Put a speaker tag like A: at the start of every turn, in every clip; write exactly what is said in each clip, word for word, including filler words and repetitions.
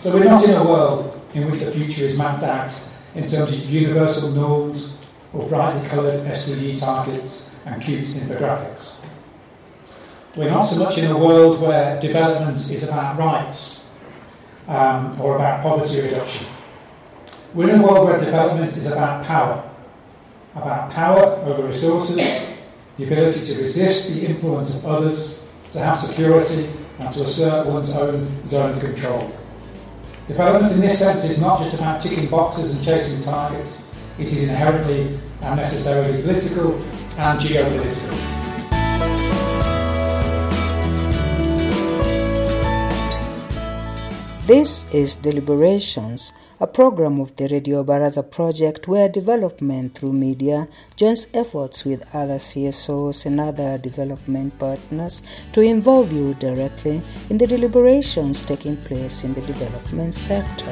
A: So we're not in a world in which the future is mapped out in terms of universal norms or brightly coloured S D G targets and cute infographics. We're not so much in a world where development is about rights um, or about poverty reduction. We're in a world where development is about power, about power over resources, the ability to resist the influence of others, to have security, and to assert one's own zone of control. Development in this sense is not just about ticking boxes and chasing targets. It is inherently and necessarily political and geopolitical.
B: This is Deliberations, a program of the Radio Baraza project where development through media joins efforts with other C S Os and other development partners to involve you directly in the deliberations taking place in the development sector.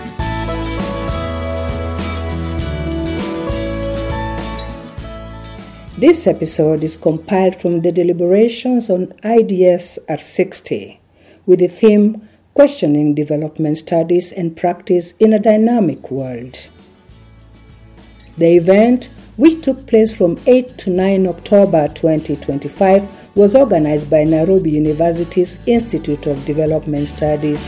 B: This episode is compiled from the deliberations on I D S R sixty with the theme Questioning Development Studies and Practice in a Dynamic World. The event, which took place from eighth to ninth October twenty twenty-five, was organized by Nairobi University's Institute of Development Studies.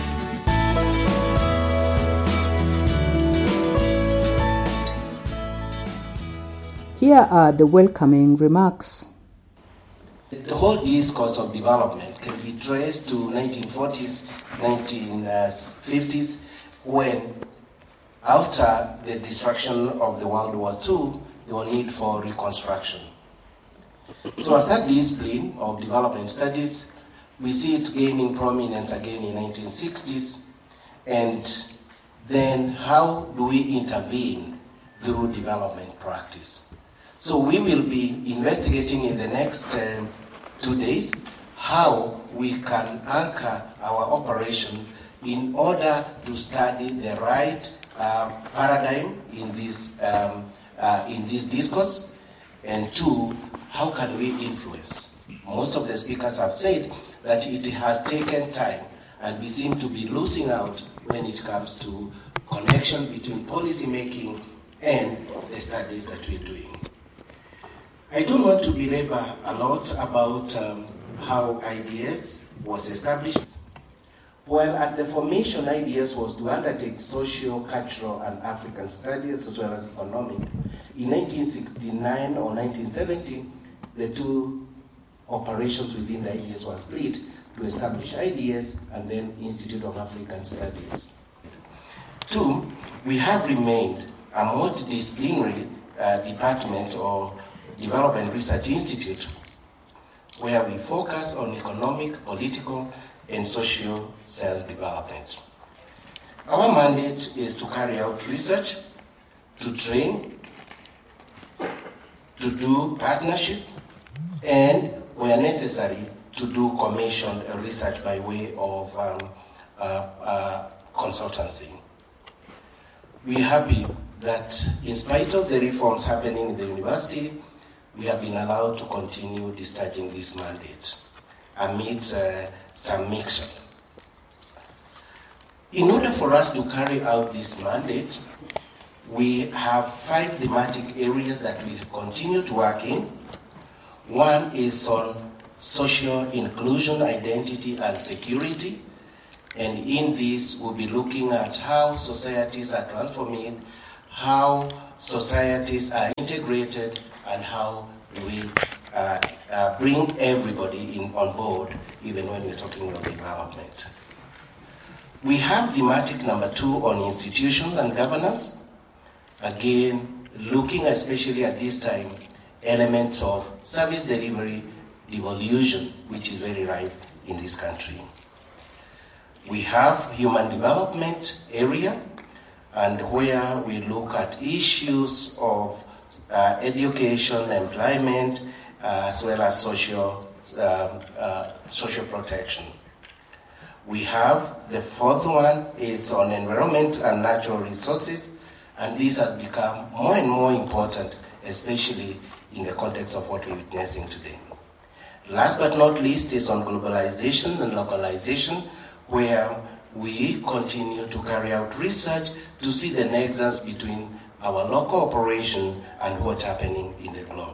B: Here are the welcoming remarks.
C: The whole discourse of development can be traced to nineteen forties, nineteen fifties, when, after the destruction of the World War Two, there was need for reconstruction. So as a discipline of development studies, we see it gaining prominence again in nineteen sixties, and then how do we intervene through development practice? So we will be investigating in the next um, two days how we can anchor our operation in order to study the right uh, paradigm in this um, uh, in this discourse, and two, how can we influence? Most of the speakers have said that it has taken time, and we seem to be losing out when it comes to connection between policy making and the studies that we're doing. I don't want to belabor a lot about um, how I D S was established. Well, at the formation, I D S was to undertake social, cultural, and African studies as well as economic. In nineteen sixty-nine or nineteen seventy, the two operations within the I D S were split to establish I D S and then Institute of African Studies. Two, we have remained a multidisciplinary uh, department or Development Research Institute, where we focus on economic, political, and social science development. Our mandate is to carry out research, to train, to do partnership, and where necessary, to do commission research by way of um, uh, uh, consultancy. We are happy that in spite of the reforms happening in the university, we have been allowed to continue discharging this mandate amidst uh, some mixture. In order for us to carry out this mandate, we have five thematic areas that we continue to work in. One is on social inclusion, identity, and security. And in this, we'll be looking at how societies are transforming, how societies are integrated, and how do we uh, uh, bring everybody in on board, even when we're talking about development. We have thematic number two on institutions and governance. Again, looking especially at this time, elements of service delivery devolution, which is very rife in this country. We have human development area, and where we look at issues of uh, education, employment, uh, as well as social, um, uh, social protection. We have the fourth one is on environment and natural resources, and this has become more and more important, especially in the context of what we're witnessing today. Last but not least is on globalization and localization, where we continue to carry out research to see the nexus between our local operation and what's happening in the globe.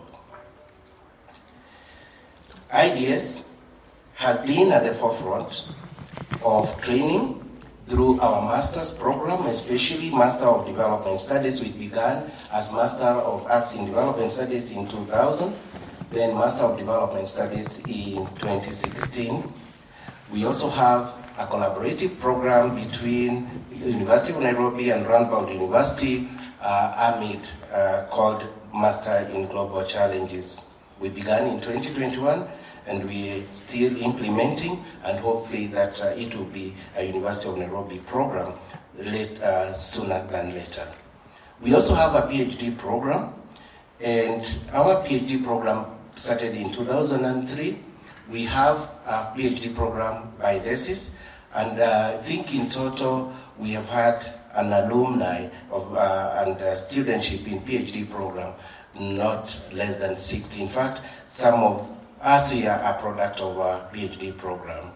C: I D S has been at the forefront of training through our master's program, especially Master of Development Studies, which began as Master of Arts in Development Studies in two thousand, then Master of Development Studies in twenty sixteen. We also have a collaborative program between University of Nairobi and Randbold University, uh, AMID, uh, called Master in Global Challenges. We began in twenty twenty-one, and we're still implementing, and hopefully that uh, it will be a University of Nairobi program late, uh, sooner than later. We also have a PhD program, and our PhD program started in two thousand three. We have a PhD program by thesis, and uh, I think in total we have had an alumni of, uh, and uh, studentship in PhD program not less than sixty. In fact, some of us here are a product of our PhD program.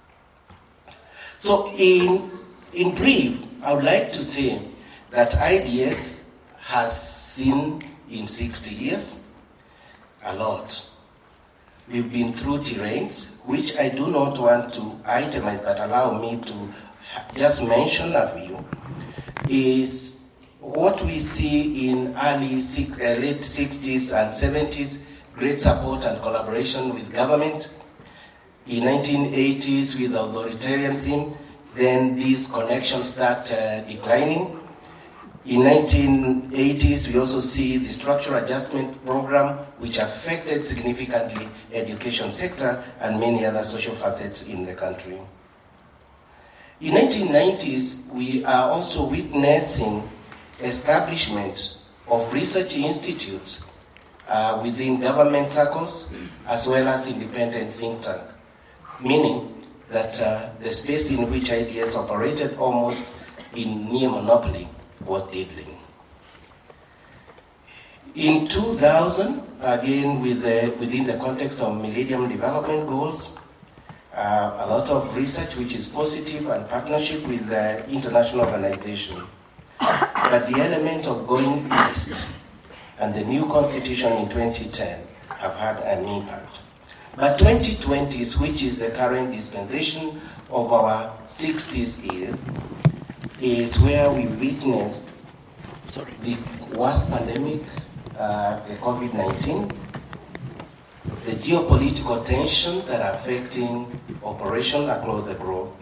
C: So in, in brief, I would like to say that I D S has seen in sixty years a lot. We've been through terrains, which I do not want to itemize, but allow me to just mention a few, is what we see in early uh, late sixties and seventies, great support and collaboration with government. In nineteen eighties with authoritarianism, then these connections start uh, declining. In nineteen eighties, we also see the structural adjustment program, which affected significantly education sector and many other social facets in the country. In nineteen nineties, we are also witnessing establishment of research institutes uh, within government circles as well as independent think tank, meaning that uh, the space in which I D S operated almost in near monopoly was diddling. In two thousand, again with the, within the context of Millennium Development Goals, uh, a lot of research which is positive and partnership with the international organization. But the element of going east and the new constitution in twenty ten have had an impact. But twenty twenty, which is the current dispensation of our sixties years, is where we witnessed Sorry. the worst pandemic, uh, the COVID nineteen, the geopolitical tension that are affecting operation across the globe,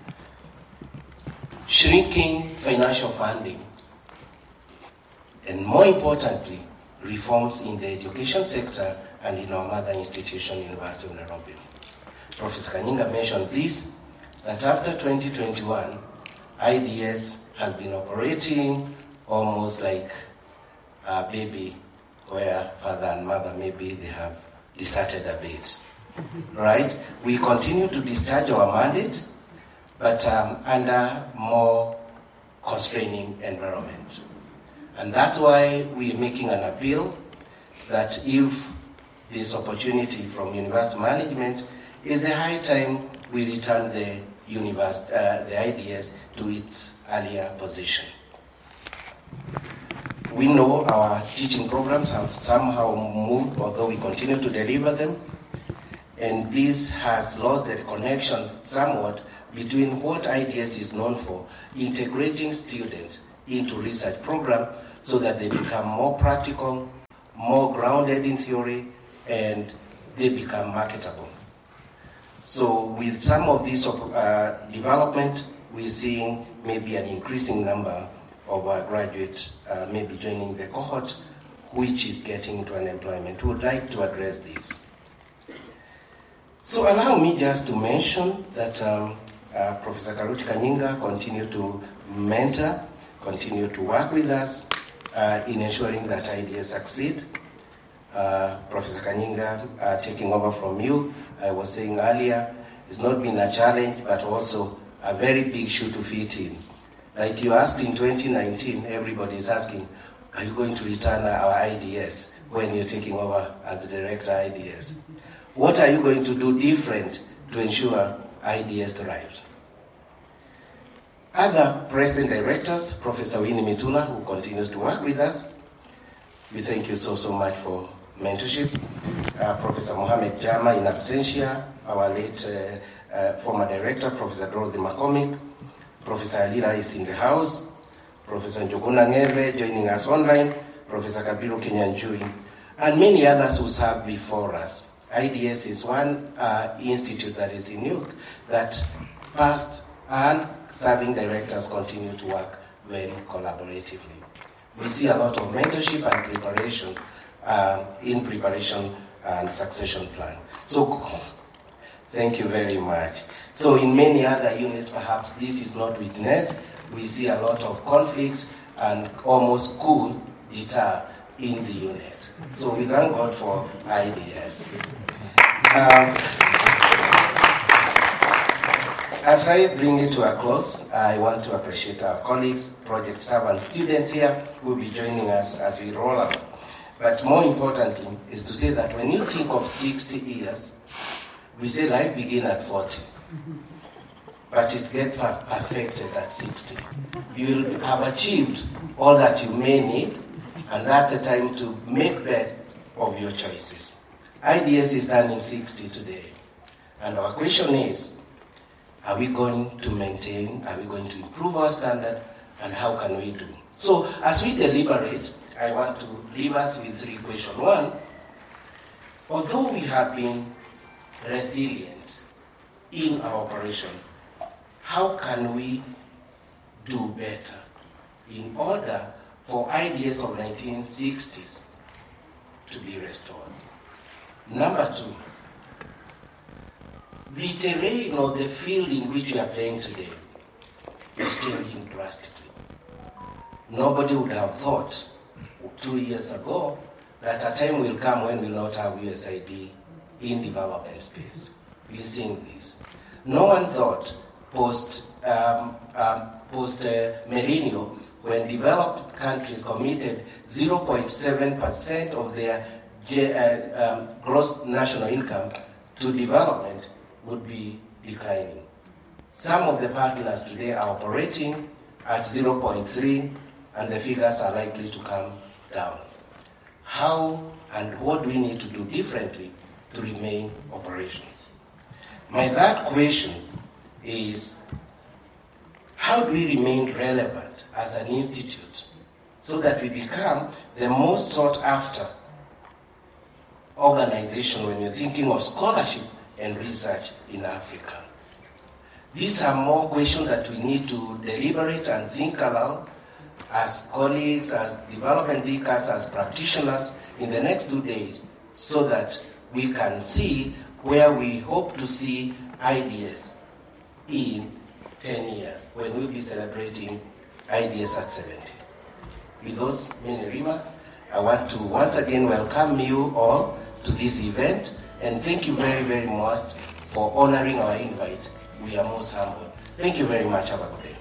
C: shrinking financial funding, and more importantly, reforms in the education sector and in our mother institution, University of Nairobi. Professor Kanyinga mentioned this, that after twenty twenty-one, I D S has been operating almost like a baby where father and mother, maybe they have deserted a bit, right? We continue to discharge our mandate, but um, under more constraining environment. And that's why we're making an appeal that if this opportunity from university management, is the high time we return the, university, uh, the I D S to its earlier position. We know our teaching programs have somehow moved, although we continue to deliver them, and this has lost the connection somewhat between what I D S is known for, integrating students into research program so that they become more practical, more grounded in theory, and they become marketable. So with some of this uh, development, we're seeing maybe an increasing number of our graduates uh, maybe joining the cohort, which is getting into unemployment. We would like to address this. So allow me just to mention that um, uh, Professor Karuti Kanyinga continue to mentor, continue to work with us uh, in ensuring that I D S succeed. Uh, Professor Kanyinga, uh, taking over from you, I was saying earlier, it's not been a challenge, but also a very big shoe to fit in. Like you asked in twenty nineteen, everybody is asking, are you going to return our I D S when you're taking over as the director I D S? What are you going to do different to ensure I D S thrives? Other president directors, Professor Winnie Mitula, who continues to work with us, we thank you so, so much for mentorship. Uh, Professor Mohamed Jama in absentia, our late uh, uh, former director, Professor Dorothy McCormick. Professor Alira is in the house. Professor Njuguna Ngeve joining us online. Professor Kabiru Kenyanjui, and many others who served before us. I D S is one uh, institute that is in Nuke that past and serving directors continue to work very collaboratively. We see a lot of mentorship and preparation uh, in preparation and succession plan. So thank you very much. So in many other units, perhaps this is not witnessed. We see a lot of conflict and almost coup d'etat in the unit. So we thank God for I D S. Um, as I bring it to a close, I want to appreciate our colleagues, project staff and students here who will be joining us as we roll out. But more importantly is to say that when you think of sixty years, we say life begins at forty. But it gets perfected at sixty. You will have achieved all that you may need, and that's the time to make best of your choices. I D S is turning sixty today, and our question is, are we going to maintain, are we going to improve our standard, and how can we do? So as we deliberate, I want to leave us with three questions. One, although we have been resilient in our operation, how can we do better in order for I D S of nineteen sixties to be restored? Number two, the terrain or the field in which we are playing today is changing drastically. Nobody would have thought two years ago that a time will come when we will not have U S A I D in development space. We're seeing this. No one thought post um, um, post uh, Mourinho, when developed countries committed zero point seven percent of their uh, um, gross national income to development, would be declining. Some of the partners today are operating at zero point three, and the figures are likely to come down. How and what do we need to do differently to remain operational? My third question is, how do we remain relevant as an institute so that we become the most sought after organization when you're thinking of scholarship and research in Africa? These are more questions that we need to deliberate and think aloud as colleagues, as development thinkers, as practitioners in the next two days, so that we can see where we hope to see I D S in ten years, when we'll be celebrating I D S at seventy. With those many remarks, I want to once again welcome you all to this event, and thank you very, very much for honoring our invite. We are most humble. Thank you very much. Have a good day.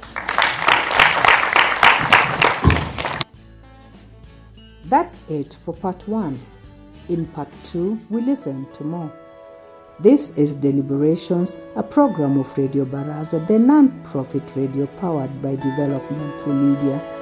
B: That's it for part one. In part two, we listen to more. This is Deliberations, a program of Radio Baraza, the non-profit radio powered by Developmental Media.